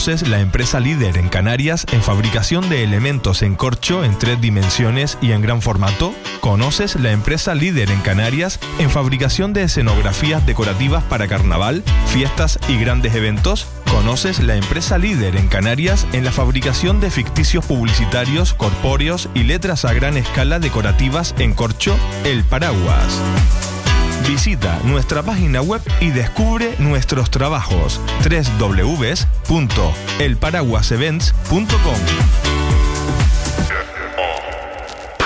¿Conoces la empresa líder en Canarias en fabricación de elementos en corcho en 3 dimensiones y en gran formato? ¿Conoces la empresa líder en Canarias en fabricación de escenografías decorativas para carnaval, fiestas y grandes eventos? ¿Conoces la empresa líder en Canarias en la fabricación de ficticios publicitarios, corpóreos y letras a gran escala decorativas en corcho? El Paraguas. Visita nuestra página web y descubre nuestros trabajos. www.elparaguasevents.com.